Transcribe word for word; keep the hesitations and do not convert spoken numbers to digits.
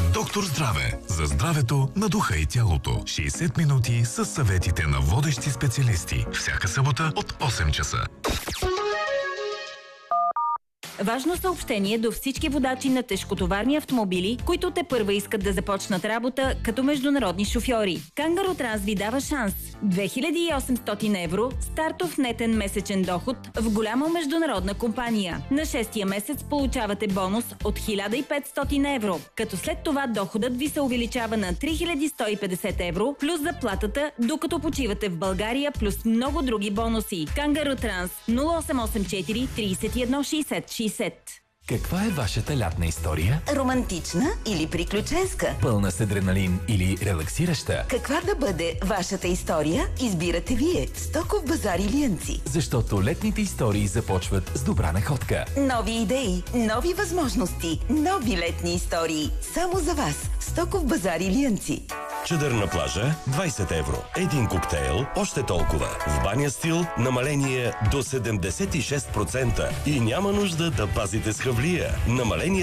Доктор Здраве. За здравето на духа и тялото. шейсет минути с съветите на водещи специалисти. Всяка събота от осем часа. Важно съобщение до всички водачи на тежкотоварни автомобили, които те първа искат да започнат работа като международни шофьори. Кангаро Транс ви дава шанс. две хиляди и осемстотин евро стартов нетен месечен доход в голяма международна компания. На шестия месец получавате бонус от хиляда и петстотин евро, като след това доходът ви се увеличава на три хиляди сто и петдесет евро плюс заплатата, докато почивате в България, плюс много други бонуси. Кангаро Транс нула осем осем четири тридесет и едно шейсет шейсет. Каква е вашата лятна история? Романтична или приключенска? Пълна с адреналин или релаксираща? Каква да бъде вашата история? Избирате вие. Стоков базар Илиянци. Защото летните истории започват с добра находка. Нови идеи, нови възможности, нови летни истории. Само за вас. Стоков базар Илиянци. Чадър на плажа двайсет евро. Един коктейл още толкова. В баня стил намаление до седемдесет и шест процента. И няма нужда да пазите с хавлия. Намаление